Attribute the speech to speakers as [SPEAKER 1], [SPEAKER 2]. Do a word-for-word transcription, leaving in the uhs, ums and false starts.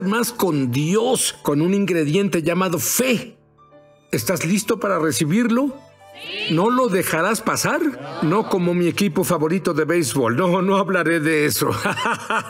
[SPEAKER 1] más con Dios, con un ingrediente llamado fe. ¿Estás listo para recibirlo? Sí. ¿No lo dejarás pasar? No. No como mi equipo favorito de béisbol. No, no hablaré de eso.